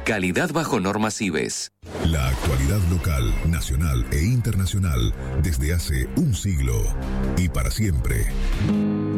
Calidad bajo normas IBES. La actualidad local, nacional e internacional desde hace un siglo y para siempre.